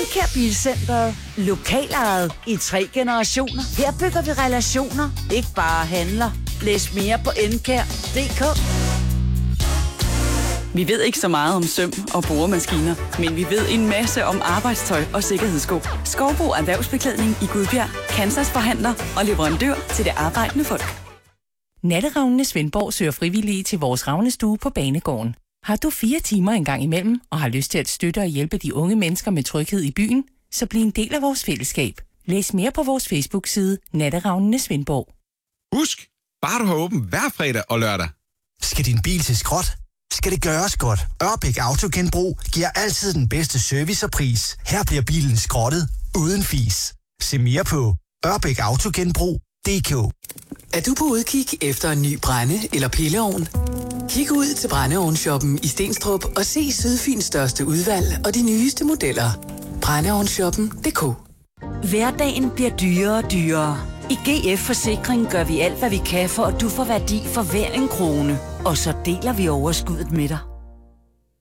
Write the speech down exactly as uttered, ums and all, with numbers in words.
Enkær Bilcenteret. Lokalejet i tre generationer. Her bygger vi relationer, ikke bare handler. Læs mere på enkær punktum d k. Vi ved ikke så meget om søm og boremaskiner, men vi ved en masse om arbejdstøj og sikkerhedssko. Skovbo Erhvervsbeklædning i Gudbjerg, Kansas forhandler og leverandør til det arbejdende folk. Natteravnene Svendborg søger frivillige til vores ravnestue på Banegården. Har du fire timer en gang imellem og har lyst til at støtte og hjælpe de unge mennesker med tryghed i byen, så bliv en del af vores fællesskab. Læs mere på vores Facebook-side Natteravnene Svendborg. Husk, bare du har åbent hver fredag og lørdag. Skal din bil til skrot? Skal det gøres godt? Ørbæk Autogenbrug giver altid den bedste service og pris. Her bliver bilen skrottet uden fis. Se mere på ørbæk autogenbrug punktum d k. Er du på udkig efter en ny brænde- eller pilleovn? Kig ud til brændeovnsshoppen i Stenstrup og se Sydfyns største udvalg og de nyeste modeller. brændeovnsshoppen punktum d k. Hverdagen bliver dyrere og dyrere. I G F Forsikring gør vi alt, hvad vi kan, for at du får værdi for hver en krone. Og så deler vi overskuddet med dig.